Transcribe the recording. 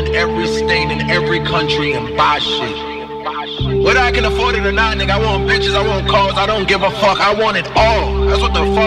in every state, in every country, and buy shit. Whether I can afford it or not, nigga, I want bitches, I want cars, I don't give a fuck, I want it all. That's what the